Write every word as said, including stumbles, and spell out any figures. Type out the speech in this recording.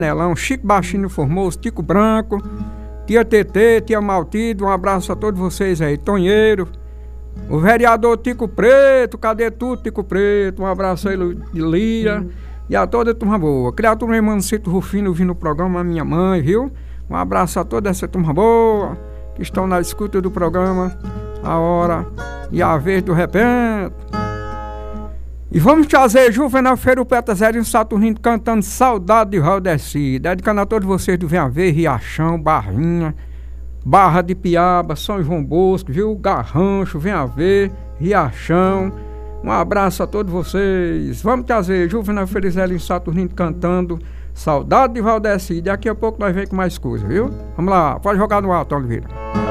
Nelão, Chico Baixinho Formoso, Tico Branco, tia Tetê, tia Maltido, um abraço a todos vocês aí, Tonheiro, o vereador Tico Preto, cadê tu, Tico Preto, um abraço aí, Lira, e a toda a turma boa. Criatura irmão Cito Rufino vindo no programa, a minha mãe, viu? Um abraço a toda essa turma boa que estão na escuta do programa, a hora e a vez do repente. E vamos trazer Juvenal Feiro Peta Zerinho Saturnino cantando Saudade de Valdeci, dedicando a todos vocês do Venha Ver, Riachão, Barrinha, Barra de Piaba, São João Bosco, viu? Garrancho, Venha Ver, Riachão. Um abraço a todos vocês. Vamos trazer Juvenal Feiro Zerinho Saturnino cantando Saudade de Valdeci. Daqui a pouco nós vem com mais coisa, viu? Vamos lá, pode jogar no alto, Oliveira.